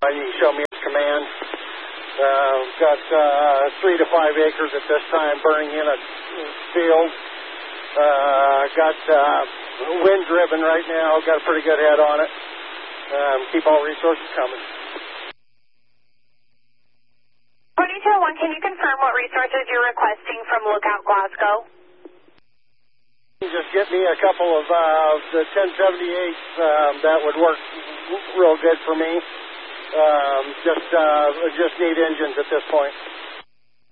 You can show me its command. Got 3 to 5 acres at this time burning in a field. Got wind driven right now. Got a pretty good head on it. Keep all resources coming. 2201, can you confirm what resources you're requesting from Lookout Glasgow? Just get me a couple of the 1078s. That would work real good for me. Just need engines at this point.